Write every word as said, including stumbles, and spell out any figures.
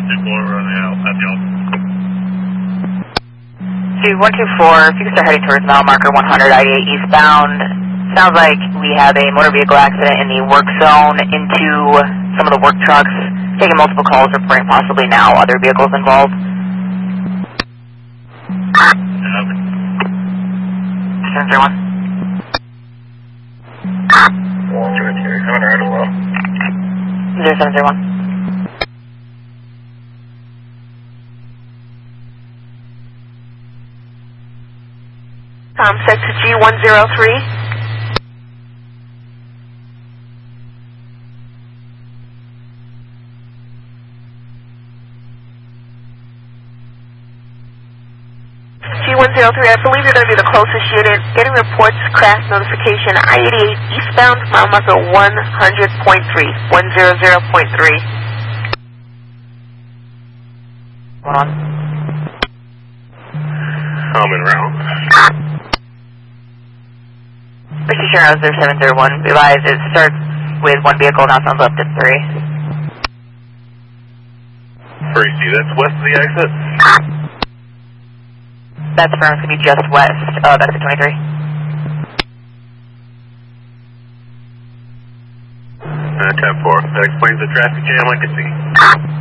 Two one two four, if you can start heading towards mile marker one hundred, I eighty-eight eastbound. Sounds like we have a motor vehicle accident in the work zone into some of the work trucks. Taking multiple calls, reporting possibly now other vehicles involved. seven zero one. one zero two, coming right as well. zero seven zero one. Um, set to G one zero three. G one zero three, I believe you're going to be the closest unit. Getting reports, crash notification, I eighty-eight eastbound, mile marker one hundred point three, one hundred point three. Hold on. Common route. Mister Sherhouse, zero seven zero one. Realize it starts with one vehicle, now sounds up to three. three C, that's west of the exit? That's firm, it's going to be just west of exit twenty-three. Uh, ten four, that explains the traffic jam I can see.